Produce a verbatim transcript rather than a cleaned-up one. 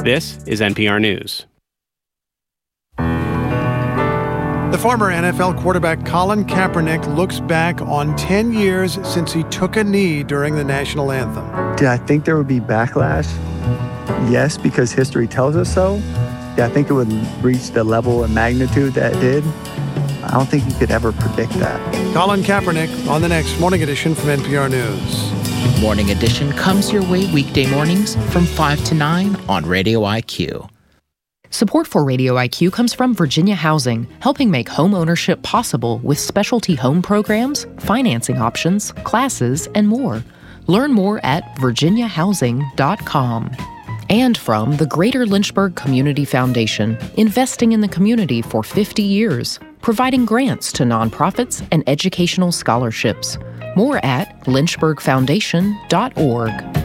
This is N P R News. The former N F L quarterback Colin Kaepernick looks back on ten years since he took a knee during the national anthem. Did I think there would be backlash? Yes, because history tells us so. Yeah, I think it would reach the level and magnitude that it did. I don't think you could ever predict that. Colin Kaepernick on the next Morning Edition from N P R News. Morning Edition comes your way weekday mornings from five to nine on Radio I Q. Support for Radio I Q comes from Virginia Housing, helping make home ownership possible with specialty home programs, financing options, classes, and more. Learn more at virginia housing dot com. And from the Greater Lynchburg Community Foundation, investing in the community for fifty years, providing grants to nonprofits and educational scholarships. More at lynchburg foundation dot org.